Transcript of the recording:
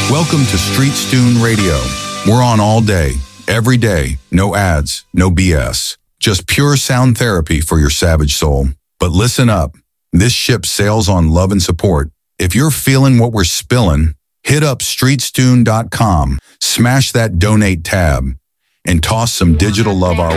Welcome to Street Stoon Radio. We're on all day, every day, no ads, no BS. Just pure sound therapy for your savage soul. But listen up, this ship sails on love and support. If you're feeling what we're spilling, hit up streetstoon.com, smash that donate tab, and toss some digital love our